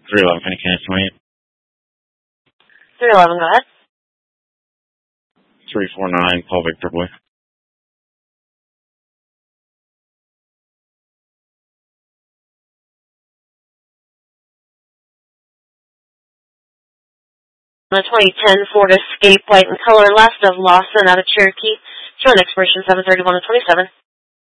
311, can you cancel me? 311, go ahead. 349, Paul Victor Boy. The 2010 Ford Escape, white in color, last of Lawson out of Cherokee. Showing expiration 7/31/27.